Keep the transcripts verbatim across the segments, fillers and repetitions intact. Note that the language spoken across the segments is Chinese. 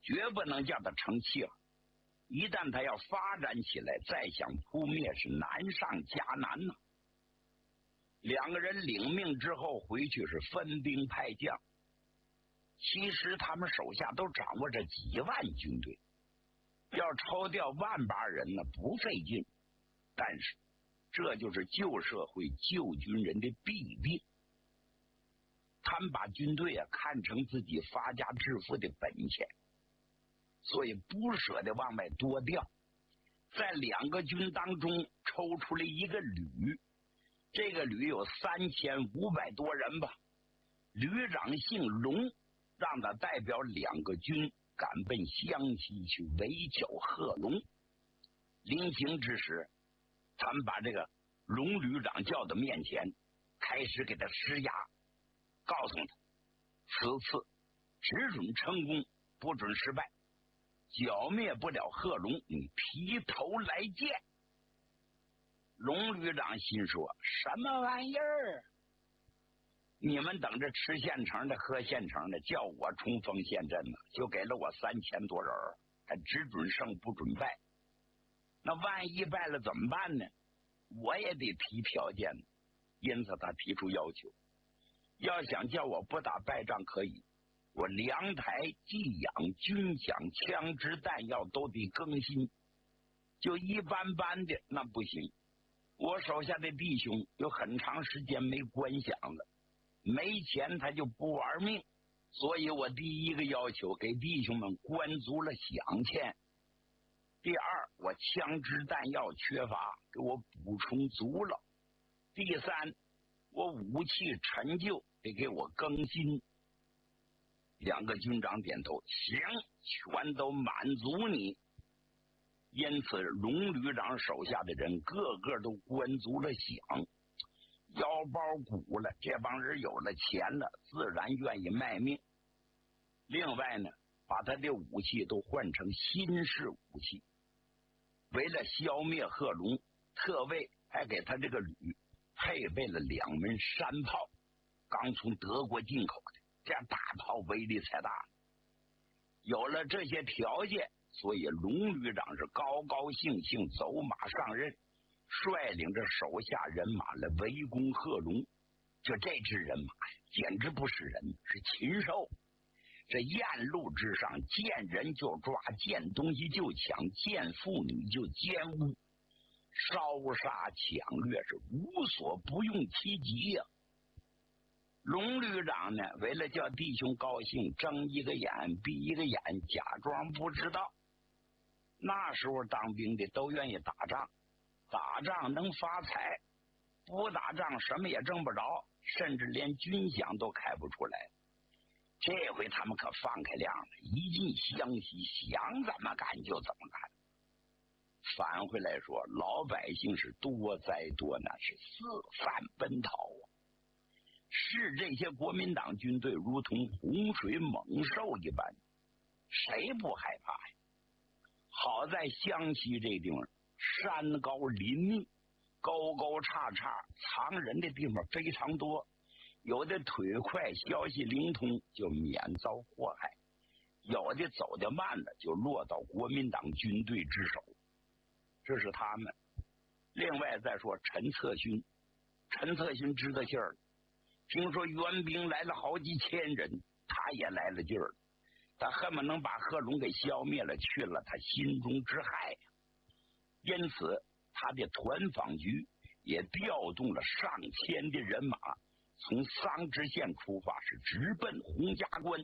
绝不能叫他成气了。一旦他要发展起来，再想扑灭是难上加难呢。两个人领命之后回去是分兵派将，其实他们手下都掌握着几万军队，要抽调万把人呢不费劲，但是这就是旧社会旧军人的弊病。他们把军队啊看成自己发家致富的本钱，所以不舍得往外多调，在两个军当中抽出了一个旅，这个旅有三千五百多人吧，旅长姓龙，让他代表两个军赶奔湘西去围剿贺龙。临行之时，他们把这个龙旅长叫到面前，开始给他施压，告诉他此次只准成功，不准失败，剿灭不了贺龙，你劈头来见。龙旅长心说，什么玩意儿？你们等着吃现成的喝现成的，叫我冲锋陷阵呢，就给了我三千多人，还只准胜不准败。那万一败了怎么办呢？我也得提条件，因此他提出要求，要想叫我不打败仗可以，我粮台、寄养、军饷、枪支、弹药都得更新，就一般般的那不行。我手下的弟兄有很长时间没关饷了，没钱他就不玩命，所以我第一个要求给弟兄们关足了饷钱。第二，我枪支弹药缺乏，给我补充足了。第三，我武器陈旧，得给我更新。两个军长点头，行，全都满足你。因此龙旅长手下的人个个都关足了饷，腰包鼓了，这帮人有了钱了，自然愿意卖命。另外呢，把他的武器都换成新式武器。为了消灭贺龙，特为还给他这个旅配备了两门山炮，刚从德国进口的，这样大炮威力才大。有了这些条件，所以龙旅长是高高兴兴走马上任，率领着手下人马来围攻贺龙。就这支人马呀，简直不是人，是禽兽。这沿路之上，见人就抓，见东西就抢，见妇女就奸污，烧杀抢掠是无所不用其极呀、啊。龙旅长呢，为了叫弟兄高兴，睁一个眼闭一个眼，假装不知道。那时候当兵的都愿意打仗，打仗能发财，不打仗什么也挣不着，甚至连军饷都开不出来。这回他们可放开量了，一进湘西想怎么干就怎么干。返回来说，老百姓是多灾多难，是四散奔逃啊！视这些国民党军队如同洪水猛兽一般，谁不害怕呀？好在湘西这地方山高林密，沟沟叉叉，藏人的地方非常多，有的腿快消息灵通就免遭祸害，有的走得慢了就落到国民党军队之手。这是他们。另外再说陈策勋，陈策勋知道信儿了，听说援兵来了好几千人，他也来了劲儿了，他恨不能把贺龙给消灭了，去了他心中之害呀。因此他的团访局也调动了上千的人马，从桑植县出发，是直奔洪家关。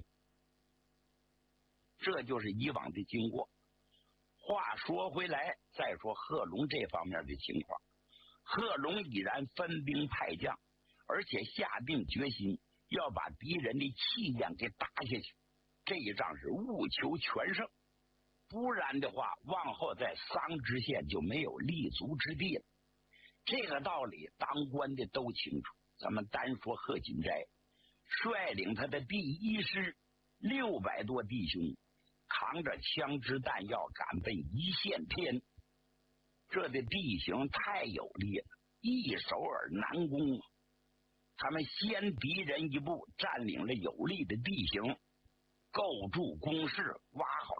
这就是以往的经过。话说回来，再说贺龙这方面的情况。贺龙已然分兵派将，而且下定决心要把敌人的气焰给打下去，这一仗是务求全胜，不然的话往后在桑植县就没有立足之地了。这个道理当官的都清楚。咱们单说贺锦斋率领他的第一师六百多弟兄，扛着枪支弹药赶奔一线天。这的地形太有利了，易守而难攻啊！他们先敌人一步，占领了有利的地形，构筑工事，挖好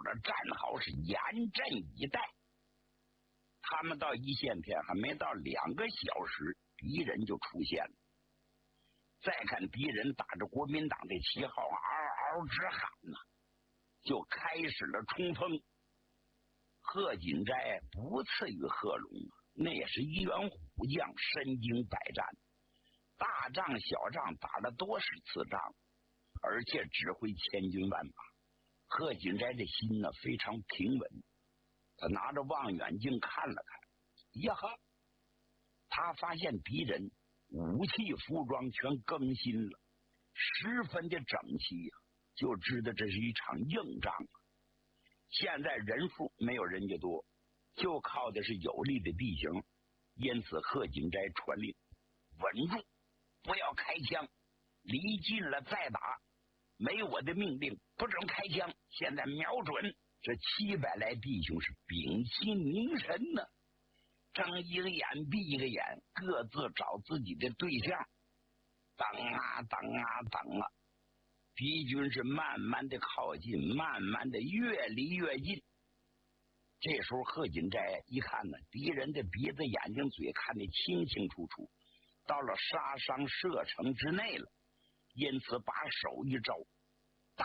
的站好，是严阵以待。他们到一线天还没到两个小时，敌人就出现了。再看敌人打着国民党的旗号嗷嗷直喊呐，就开始了冲锋。贺锦斋不次于贺龙，那也是一员虎将，身经百战，大仗小仗打了多少次仗，而且指挥千军万马。贺锦斋的心呢非常平稳，他拿着望远镜看了看，呀呵，他发现敌人武器服装全更新了，十分的整齐呀、啊，就知道这是一场硬仗。现在人数没有人家多，就靠的是有利的地形，因此贺锦斋传令稳住，不要开枪，离近了再打，没我的命令不准开枪。现在瞄准，这七百来弟兄是屏息凝神呢，睁一个眼闭一个眼，各自找自己的对象，等啊等啊等啊，敌军是慢慢的靠近，慢慢的越离越近。这时候贺锦斋一看呢，敌人的鼻子眼睛嘴看得清清楚楚，到了杀伤射程之内了，因此把手一招，打！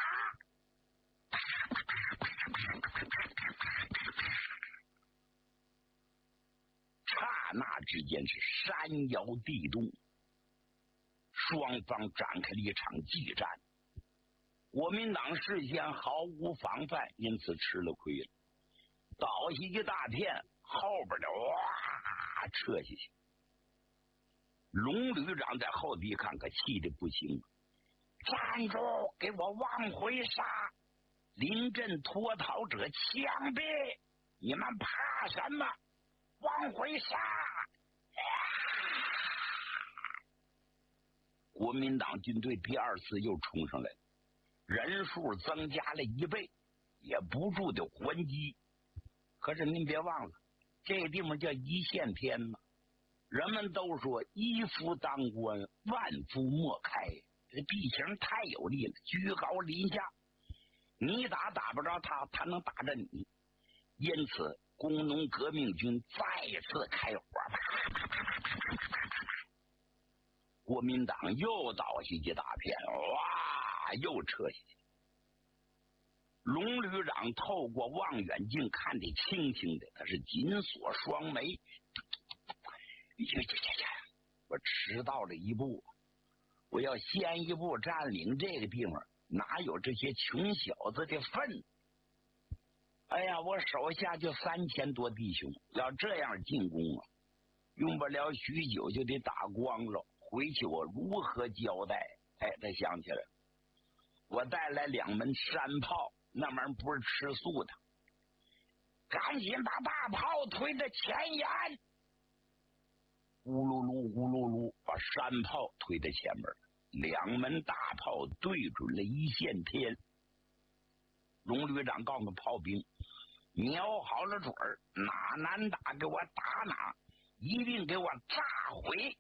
刹那之间是山摇地动，双方展开了一场激战。国民党事先毫无防范，因此吃了亏了，倒下一大片，后边的哇撤下去。龙旅长在后地看，可气得不行，站住，给我往回杀，临阵脱逃者枪毙，你们怕什么？往回杀！国民党军队第二次又冲上来了，人数增加了一倍，也不住的还击。可是您别忘了，这个地方叫一线天嘛，人们都说一夫当关，万夫莫开，这地形太有利了，居高临下，你打打不着他，他能打着你。因此工农革命军再次开火，国民党又倒下一大片，哇，又撤下去。龙旅长透过望远镜看得清清的，他是紧锁双眉，我迟到了一步，我要先一步占领这个地方，哪有这些穷小子的份？哎呀，我手下就三千多弟兄，要这样进攻啊，用不了许久就得打光了。回去我如何交代？哎，他想起来了，我带来两门山炮，那玩意儿不是吃素的，赶紧把大炮推到前沿，呼噜噜呼噜噜，把山炮推到前面，两门大炮对准了一线天。龙旅长告诉炮兵，瞄好了准儿，哪难打给我打哪，一定给我炸毁。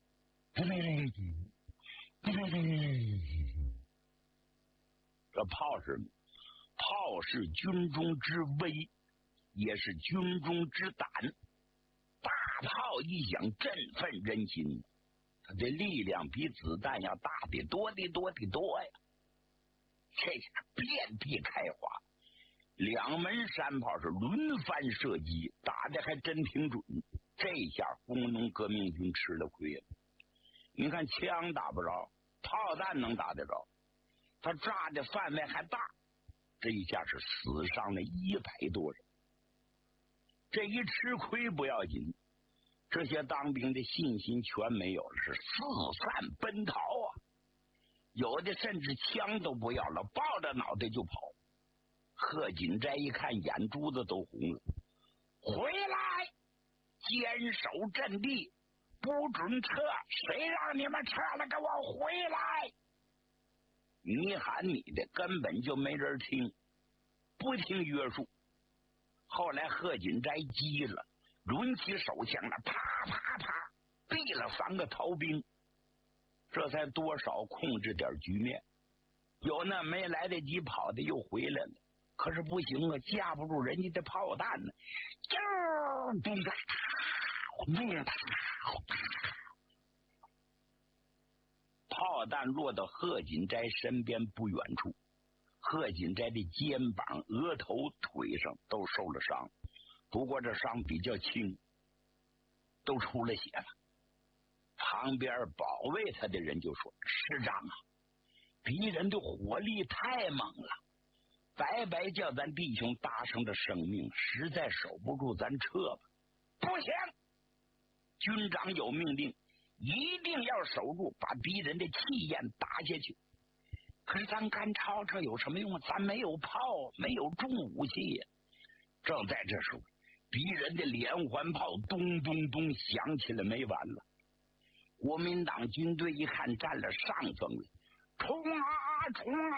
这炮是炮是军中之威，也是军中之胆。大炮一响，振奋人心，它的力量比子弹要大得多得多得多呀！这下遍地开花，两门山炮是轮番射击，打的还真挺准。这下工农革命军吃了亏了。你看枪打不着，炮弹能打得着，他炸的范围还大，这一下是死伤了一百多人。这一吃亏不要紧，这些当兵的信心全没有了，是四散奔逃啊！有的甚至枪都不要了，抱着脑袋就跑。贺锦斋一看，眼珠子都红了，回来，坚守阵地，不准撤！谁让你们撤了？给我回来！你喊你的，根本就没人听，不听约束。后来贺锦斋急了，抡起手枪了，啪啪啪，毙了三个逃兵，这才多少控制点局面。有那没来得及跑的又回来了， 可是不行啊，架不住人家的炮弹呢。啾，咚哒，咚哒，炮弹落到贺锦斋身边不远处，贺锦斋的肩膀、额头、腿上都受了伤，不过这伤比较轻，都出了血了。旁边保卫他的人就说：“师长啊，敌人的火力太猛了，白白叫咱弟兄搭上的生命，实在守不住，咱撤吧。”不行，军长有命令，一定要守住，把敌人的气焰打下去。可是咱干吵吵有什么用啊？咱没有炮，没有重武器呀。正在这时候，敌人的连环炮咚咚咚响起来，没完了。国民党军队一看占了上风了，冲啊冲啊，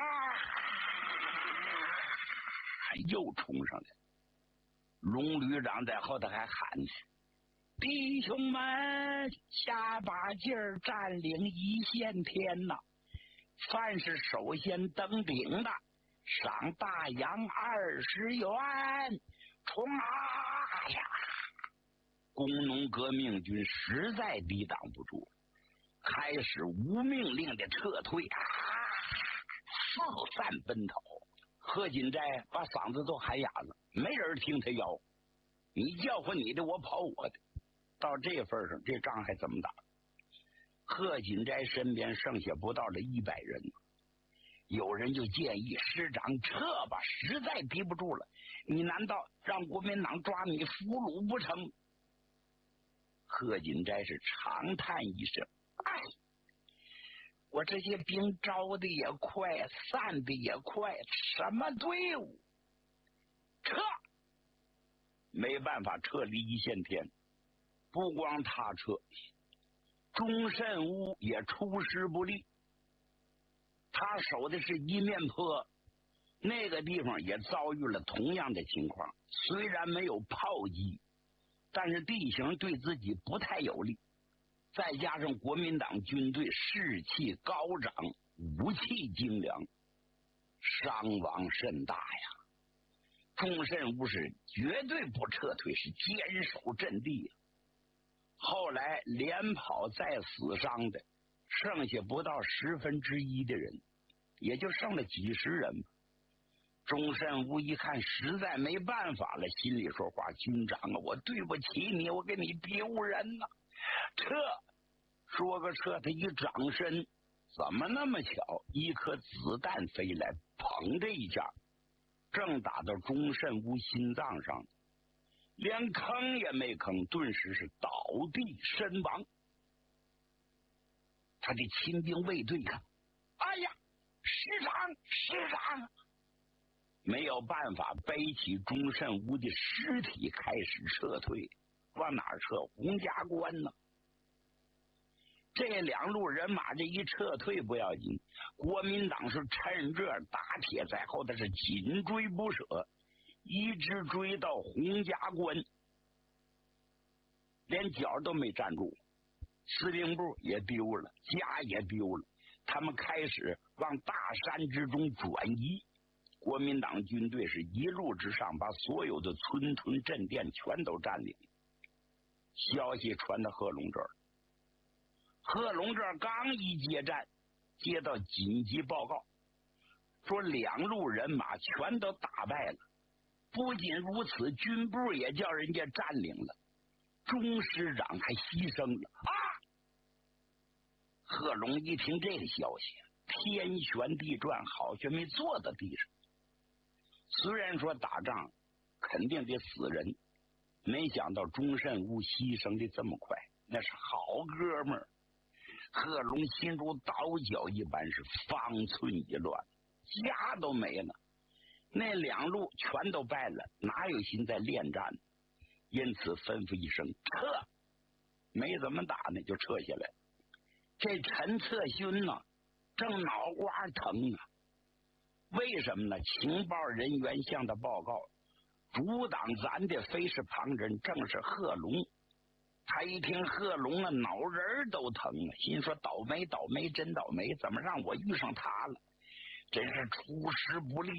又冲上来。龙旅长在后头还喊呢：“弟兄们，下把劲儿，占领一线天呐！凡是首先登顶的，赏大洋二十元！冲啊呀！”工农革命军实在抵挡不住，开始无命令的撤退啊，四散奔逃。贺锦斋把嗓子都喊哑了，没人听他吆，你叫唤你的，我跑我的。到这份上，这仗还怎么打？贺锦斋身边剩下不到了一百人，有人就建议师长撤吧，实在敌不住了，你难道让国民党抓你俘虏不成？贺锦斋是长叹一声：“哎，我这些兵招的也快，散的也快，什么队伍？撤！”没办法，撤离一线天。不光他撤，钟慎吾也出师不利。他守的是一面坡，那个地方也遭遇了同样的情况。虽然没有炮击，但是地形对自己不太有利，再加上国民党军队士气高涨，武器精良，伤亡甚大呀。钟慎吾是绝对不撤退，是坚守阵地。后来连跑再死伤的剩下不到十分之一的人，也就剩了几十人吧。钟慎吾一看实在没办法了，心里说话：“军长啊，我对不起你，我给你丢人呐！撤！”说个撤，他一转身，怎么那么巧？一颗子弹飞来，砰的一下，正打到钟慎吾心脏上，连吭也没吭，顿时是倒地身亡。他的亲兵卫队看，哎呀，师长，师长！没有办法，背起钟慎吾的尸体开始撤退。往哪儿撤？洪家关呢？这两路人马这一撤退不要紧，国民党是趁热打铁，在后头是紧追不舍，一直追到洪家关，连脚都没站住，司令部也丢了，家也丢了，他们开始往大山之中转移。国民党军队是一路之上，把所有的村屯镇店全都占领。消息传到贺龙这儿，贺龙这儿刚一接战，接到紧急报告，说两路人马全都打败了。不仅如此，军部也叫人家占领了，钟师长还牺牲了啊！贺龙一听这个消息，天旋地转，好像没坐到地上。虽然说打仗肯定得死人，没想到钟慎吾牺牲的这么快，那是好哥们儿。贺龙心如刀绞一般，是方寸一乱，家都没了。那两路全都败了，哪有心在恋战？因此吩咐一声撤，没怎么打呢，就撤下来。这陈策勋呢，正脑瓜疼啊。为什么呢？情报人员向他报告，阻挡咱的非是旁人，正是贺龙。他一听贺龙啊，脑仁都疼了，心说倒霉倒霉真倒霉，怎么让我遇上他了？真是出师不利呀、啊！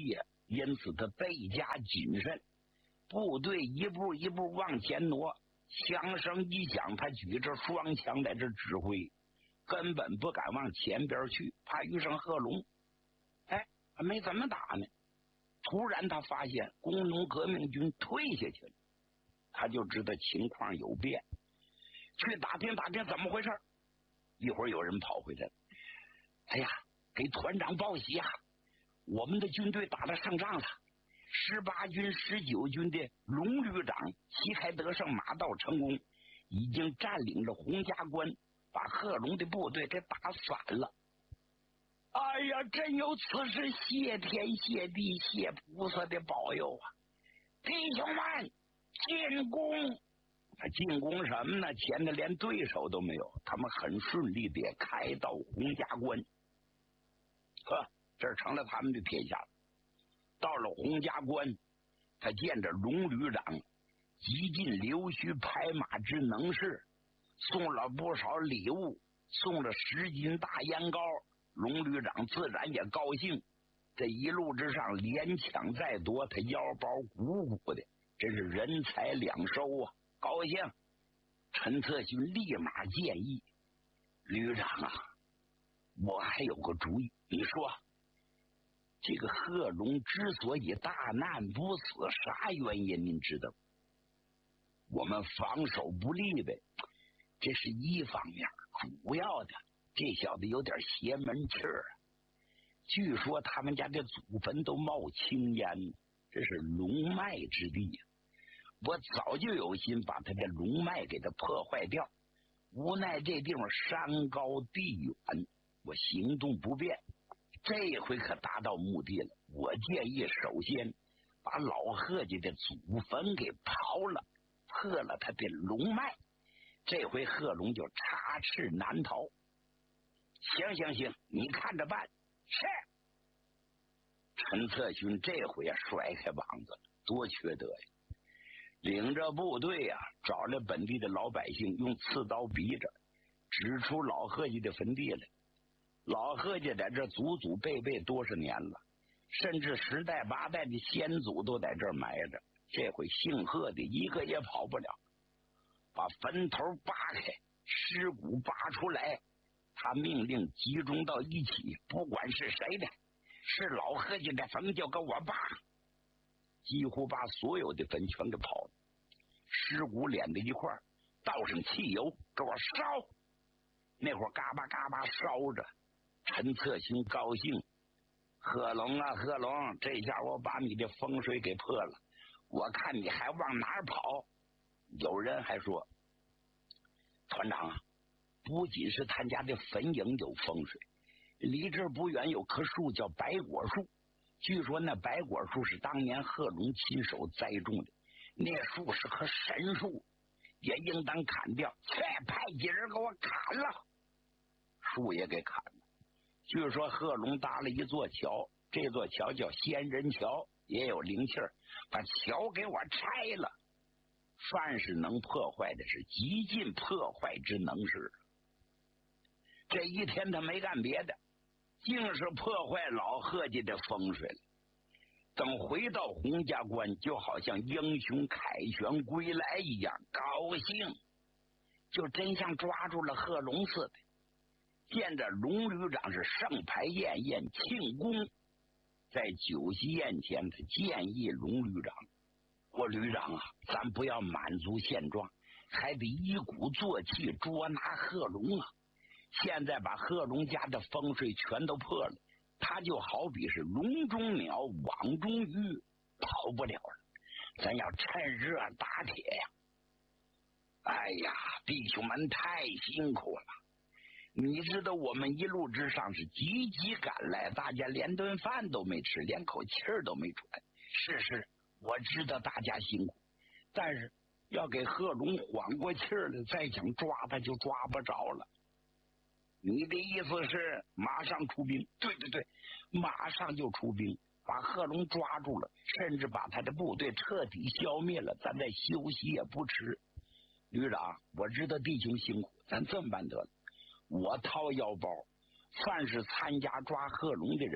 因此他倍加谨慎。部队一步一步往前挪，枪声一响，他举着双枪在这指挥，根本不敢往前边去，怕遇上贺龙。哎，还没怎么打呢，突然他发现工农革命军退下去了，他就知道情况有变，去打听打听怎么回事。一会儿有人跑回来了，哎呀，给团长报喜啊，我们的军队打了胜仗了。十八军、十九军的龙旅长旗开得胜，马到成功，已经占领了洪家关，把贺龙的部队给打散了。哎呀，真有此事，谢天谢地谢菩萨的保佑啊！弟兄们，进攻！他进攻什么呢？前头连对手都没有，他们很顺利的开到洪家关，呵，这成了他们的天下了。到了洪家关，他见着龙旅长极尽溜须拍马之能事，送了不少礼物，送了十斤大烟膏。龙旅长自然也高兴，这一路之上连抢再夺，他腰包鼓鼓的，真是人财两收啊，高兴。陈策勋立马建议旅长啊，我还有个主意，你说这个贺龙之所以大难不死，啥原因您知道？我们防守不力呗，这是一方面，主要的这小子有点邪门气儿，据说他们家的祖坟都冒青烟，这是龙脉之地呀。我早就有心把他的龙脉给他破坏掉，无奈这地方山高地远，我行动不便。这回可达到目的了，我建议首先把老贺家的祖坟给刨了，破了他的龙脉，这回贺龙就插翅难逃。行行行，你看着办。是。陈策勋这回啊甩开膀子了，多缺德呀！领着部队啊，找来本地的老百姓，用刺刀逼着，指出老贺家的坟地来。老贺家在这祖祖辈辈多少年了，甚至十代八代的先祖都在这儿埋着。这回姓贺的一个也跑不了，把坟头扒开，尸骨扒出来，他命令集中到一起，不管是谁的，是老贺家的坟就给我扒，几乎把所有的坟全给刨了，尸骨连在一块儿，倒上汽油给我烧。那会儿嘎巴嘎巴烧着，陈策勋高兴，贺龙啊贺龙，这下我把你的风水给破了，我看你还往哪儿跑。有人还说，团长啊，不仅是他家的坟茔有风水，离这不远有棵树叫白果树，据说那白果树是当年贺龙亲手栽种的，那树是棵神树，也应当砍掉，去派几人给我砍了。树也给砍了。据说贺龙搭了一座桥，这座桥叫仙人桥，也有灵气儿，把桥给我拆了。凡是能破坏的是极尽破坏之能事。这一天他没干别的，竟是破坏老贺家的风水了。等回到洪家关，就好像英雄凯旋归来一样高兴，就真像抓住了贺龙似的。见着龙旅长是盛牌宴宴庆功，在酒席宴前，他建议龙旅长，我旅长啊，咱不要满足现状，还得一鼓作气捉拿贺龙啊！现在把贺龙家的风水全都破了，他就好比是笼中鸟网中鱼，跑不了了。咱要趁热打铁呀！哎呀，弟兄们太辛苦了，你知道我们一路之上是急急赶来，大家连顿饭都没吃，连口气儿都没喘。是是，我知道大家辛苦，但是要给贺龙缓过气儿来，再想抓他就抓不着了。你的意思是马上出兵？对对对，马上就出兵，把贺龙抓住了，甚至把他的部队彻底消灭了，咱再休息也不迟。旅长，我知道弟兄辛苦，咱这么办得了，我掏腰包，凡是参加抓贺龙的人，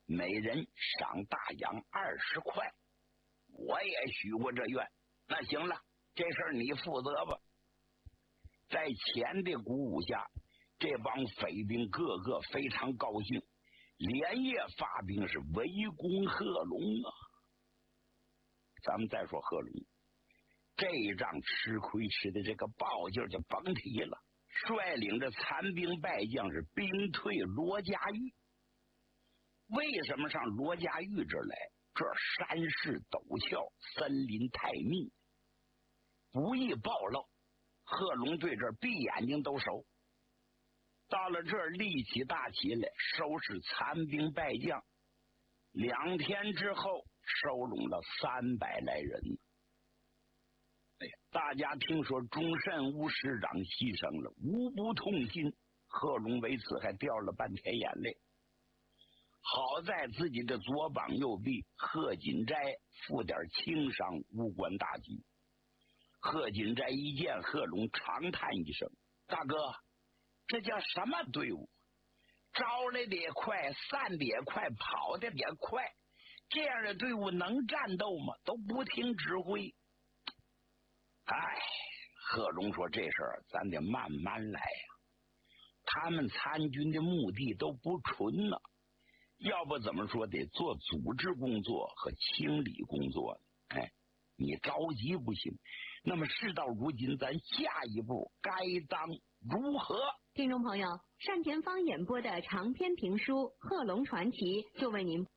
每人赏大洋二十块。我也许过这愿，那行了，这事儿你负责吧。在钱的鼓舞下，这帮匪兵个个非常高兴，连夜发兵是围攻贺龙啊。咱们再说贺龙，这一仗吃亏吃的这个暴劲就甭提了，率领着残兵败将是兵退罗家峪。为什么上罗家峪这儿来？这山势陡峭，森林太密，不易暴露。贺龙对这儿闭眼睛都熟。到了这儿立起大旗来，收拾残兵败将。两天之后，收拢了三百来人。哎呀，大家听说忠慎吴师长牺牲了，无不痛心。贺龙为此还掉了半天眼泪。好在自己的左膀右臂贺锦斋负点轻伤，无关大局。贺锦斋一见贺龙，长叹一声：“大哥，这叫什么队伍？招来的也快，散的也快，跑的也快，这样的队伍能战斗吗？都不听指挥。”哎，贺龙说：“这事儿咱得慢慢来呀、啊。他们参军的目的都不纯呢。要不怎么说得做组织工作和清理工作呢？哎，你着急不行。那么事到如今，咱下一步该当如何？” 听众朋友，单田芳演播的长篇评书《贺龙传奇》就为您。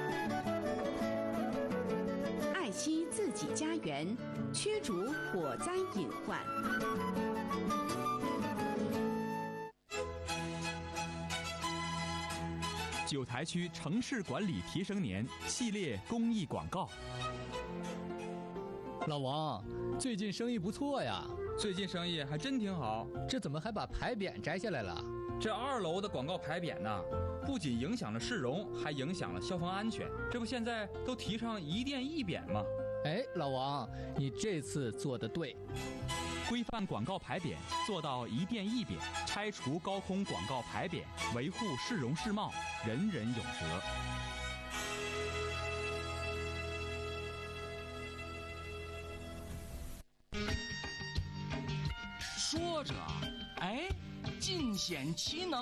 爱惜自己家园，驱逐火灾隐患。 九台区城市管理提升年系列公益广告。 老王，最近生意不错呀。 最近生意还真挺好。 这怎么还把牌匾摘下来了？ 这二楼的广告牌匾呢，不仅影响了市容，还影响了消防安全。这不现在都提倡一店一匾吗？ 哎，老王，你这次做得对。 规范广告牌匾，做到一店一匾，拆除高空广告牌匾，维护市容市貌，人人有责。 说着，哎，尽显其能；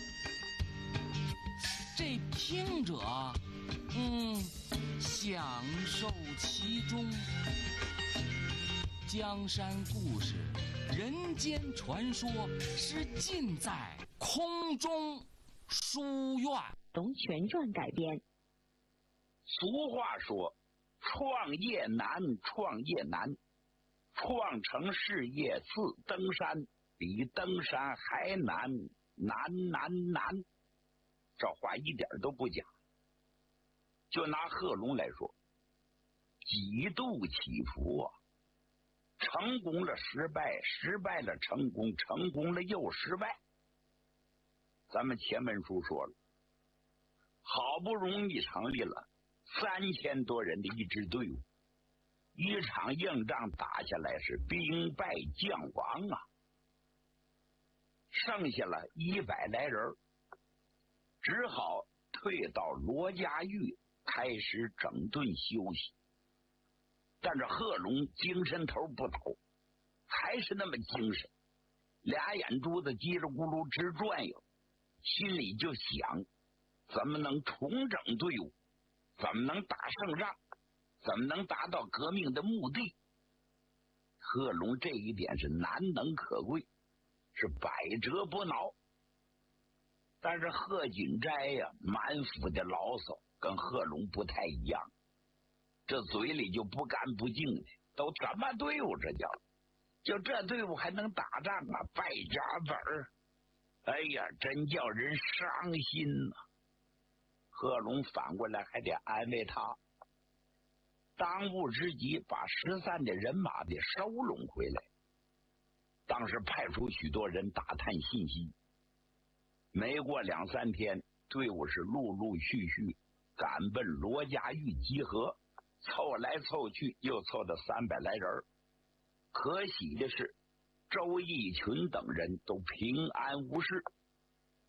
这听者，嗯，享受其中。江山故事，人间传说，是尽在空中书院。 从全传改编。 俗话说，创业难，创业难。创成事业似登山，比登山还难，难难难。这话一点都不假。就拿贺龙来说，几度起伏啊，成功了失败，失败了成功，成功了又失败。咱们前文书说了，好不容易成立了三千多人的一支队伍，一场硬仗打下来是兵败将亡啊，剩下了一百来人，只好退到罗家峪开始整顿休息。但是贺龙精神头不倒，还是那么精神，俩眼珠子叽里咕噜直转悠，心里就想怎么能重整队伍，怎么能打胜仗，怎么能达到革命的目的。贺龙这一点是难能可贵，是百折不挠。但是贺锦斋呀、啊，满腹的牢骚跟贺龙不太一样，这嘴里就不干不净的，都什么队伍这叫？就这队伍还能打仗啊？败家子儿！哎呀，真叫人伤心呐、啊！贺龙反过来还得安慰他，当务之急把失散的人马得收拢回来。当时派出许多人打探信息，没过两三天，队伍是陆陆续续赶奔罗家峪集合，凑来凑去又凑到三百来人。可喜的是，周逸群等人都平安无事。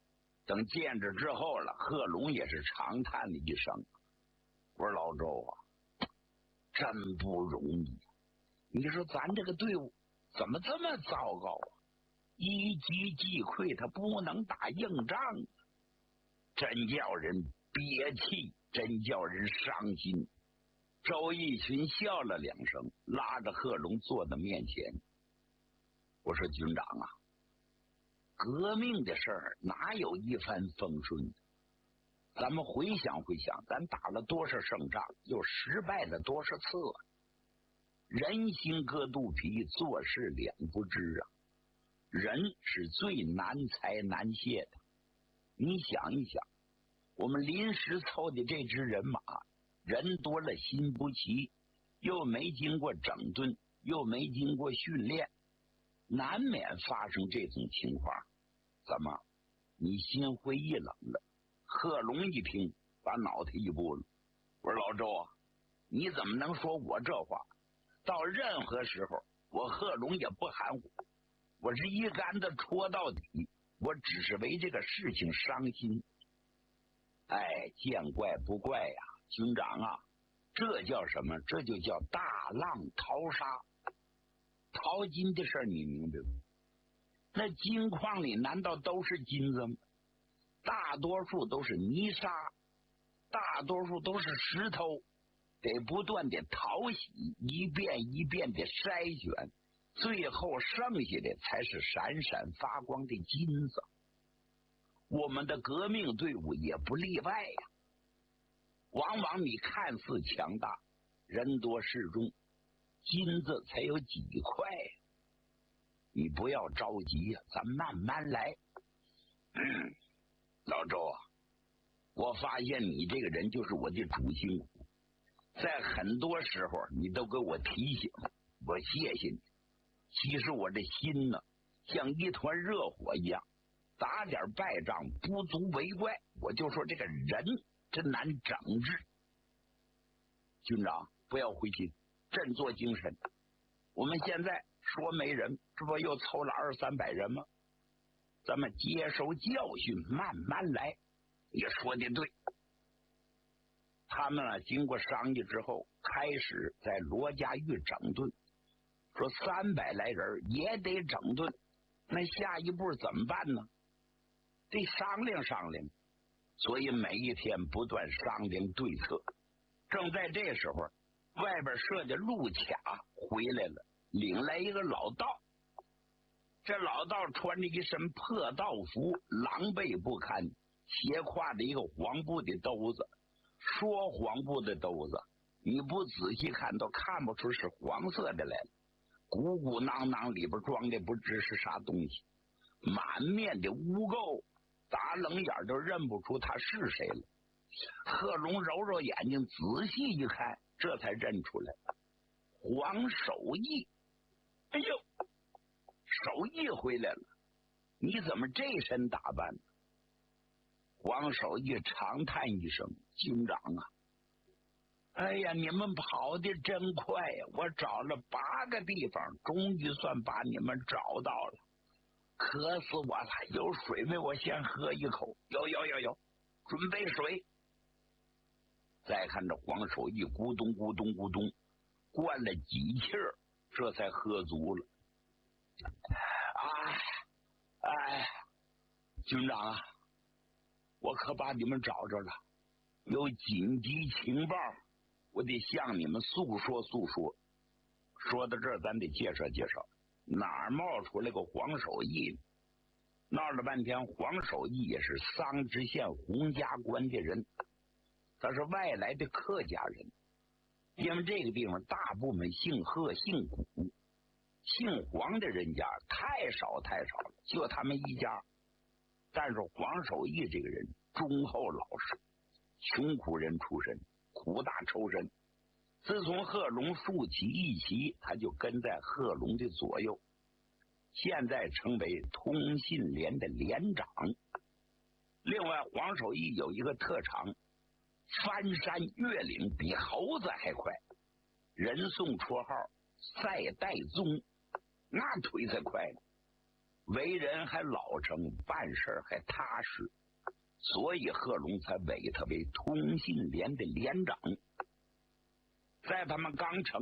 等见着之后了，贺龙也是长叹了一声：“我说老周啊，真不容易。你说咱这个队伍怎么这么糟糕啊？一击即溃，他不能打硬仗，真叫人憋气，真叫人伤心。”周逸群笑了两声，拉着贺龙坐到面前。我说：“军长啊，革命的事儿哪有一帆风顺？咱们回想回想，咱打了多少胜仗，又失败了多少次啊？人心隔肚皮，做事两不知啊！人是最难才难谢的。你想一想，我们临时凑的这支人马，人多了心不齐，又没经过整顿，又没经过训练，难免发生这种情况。怎么，你心灰意冷了？”贺龙一听，把脑袋一拨了。我说：“老周啊，你怎么能说我这话？到任何时候，我贺龙也不含糊，我是一竿子戳到底，我只是为这个事情伤心。哎，见怪不怪呀，军长啊，这叫什么？这就叫大浪淘沙。淘金的事儿你明白吗？那金矿里难道都是金子吗？大多数都是泥沙，大多数都是石头，得不断的淘洗，一遍一遍的筛选，最后剩下的才是闪闪发光的金子。我们的革命队伍也不例外呀。往往你看似强大，人多势众，金子才有几块呀。你不要着急呀，咱慢慢来。嗯，老周啊，我发现你这个人就是我的主心骨，在很多时候你都给我提醒，我谢谢你。其实我这心呢，像一团热火一样，打点败仗不足为怪。我就说这个人真难整治。军长，不要灰心，振作精神。我们现在说没人，这不又凑了二三百人吗？咱们接受教训，慢慢来。你说的对。他们啊，经过商议之后，开始在罗家峪整顿，说三百来人也得整顿。那下一步怎么办呢？得商量商量。所以每一天不断商量对策。正在这时候，外边设的路卡回来了，领来一个老道。这老道穿着一身破道服，狼狈不堪，斜挎着一个黄布的兜子。说黄布的兜子，你不仔细看都看不出是黄色的来了，鼓鼓囊囊里边装的不知是啥东西，满面的污垢，打冷眼都认不出他是谁了。贺龙揉揉眼睛，仔细一看，这才认出来了，黄守义。哎呦，守义回来了，你怎么这身打扮呢？黄守义长叹一声：“军长啊，哎呀，你们跑得真快呀！我找了八个地方，终于算把你们找到了。渴死我了！有水没？我先喝一口。有有有有，准备水。”再看这黄守义咕咚咕咚咕咚灌了几气儿，这才喝足了。哎哎，军长啊，我可把你们找着了，有紧急情报，我得向你们诉说诉说。说到这儿，咱得介绍介绍，哪儿冒出来个黄守义呢？闹了半天，黄守义也是桑植县洪家关的人，他是外来的客家人。因为这个地方大部分姓贺姓古，姓黄的人家太少太少了，就他们一家。但是黄守义这个人忠厚老实，穷苦人出身，苦大仇深。自从贺龙竖起义旗，他就跟在贺龙的左右，现在成为通信连的连长。另外，黄守义有一个特长，翻山越岭比猴子还快，人送绰号赛带宗，那腿才快呢。为人还老成，办事还踏实， 所以贺龙才委他为通信连的连长。在他们刚成